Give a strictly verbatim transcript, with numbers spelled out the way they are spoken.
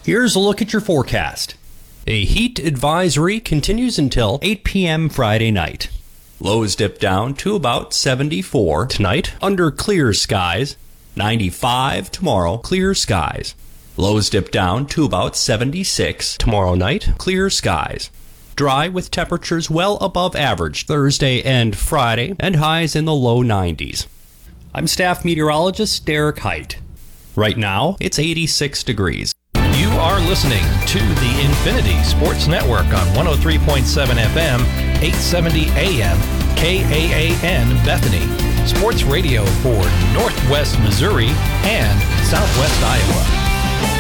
Here's a look at your forecast. A heat advisory continues until eight p.m. Friday night. Lows dip down to about seventy-four tonight under clear skies. ninety-five tomorrow, clear skies. Lows dip down to about seventy-six tomorrow night, clear skies. Dry with temperatures well above average Thursday and Friday, and highs in the low nineties. I'm staff meteorologist Derek Height. Right now, it's eighty-six degrees. You are listening to the Infinity Sports Network on one oh three point seven F M, eight seventy A M, K A A N Bethany. Sports radio for Northwest Missouri and Southwest Iowa.